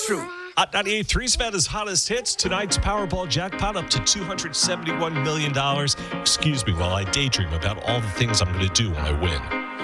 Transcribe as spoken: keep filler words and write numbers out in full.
true. Hot ninety-eight point three Savannah's hottest hits. Tonight's Powerball jackpot up to two hundred seventy-one million dollars. Excuse me while I daydream about all the things I'm going to do when I win.